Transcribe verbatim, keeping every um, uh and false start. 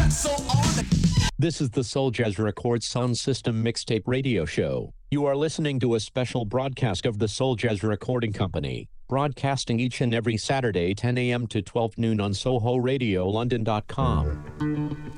So on. This is the Soul Jazz Records Sound System Mixtape Radio Show. You are listening to a special broadcast of the Soul Jazz Recording Company, broadcasting each and every Saturday ten a.m. to twelve noon on Soho Radio London dot com.